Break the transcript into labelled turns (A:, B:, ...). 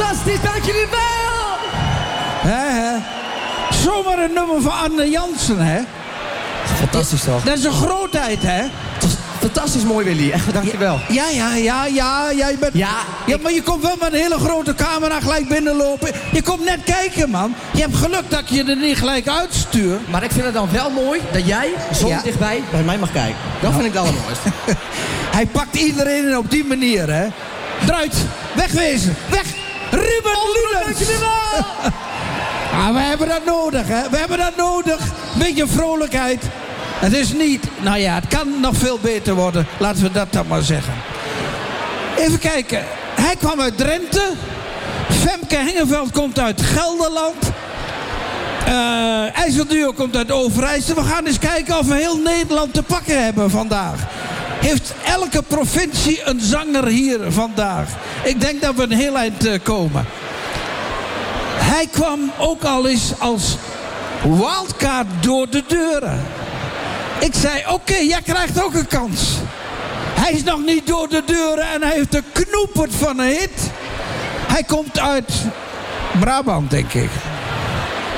A: Fantastisch, dank jullie wel!
B: Hè? Zomaar een nummer van Anne Jansen, hè?
A: Fantastisch toch?
B: Dat is een grootheid, hè?
A: Fantastisch mooi, Willy. Echt, dankjewel.
B: Ja, je bent... Ja, maar je komt wel met een hele grote camera gelijk binnenlopen. Je komt net kijken, man. Je hebt geluk dat ik je er niet gelijk uitstuur.
A: Maar ik vind het dan wel mooi dat jij zo dichtbij bij mij mag kijken. Dat vind ik het allermooiste.
B: Hij pakt iedereen op die manier, hè? Eruit, wegwezen, weg! Ruben Lulens! We hebben dat nodig, hè? We hebben dat nodig. Beetje vrolijkheid. Het is niet... Nou ja, het kan nog veel beter worden. Laten we dat dan maar zeggen. Even kijken. Hij kwam uit Drenthe. Femke Hengeveld komt uit Gelderland. IJsselduo komt uit Overijssel. We gaan eens kijken of we heel Nederland te pakken hebben vandaag. Heeft elke provincie een zanger hier vandaag. Ik denk dat we een heel eind komen. Hij kwam ook al eens als wildcard door de deuren. Ik zei, oké, jij krijgt ook een kans. Hij is nog niet door de deuren en hij heeft een knoepert van een hit. Hij komt uit Brabant, denk ik.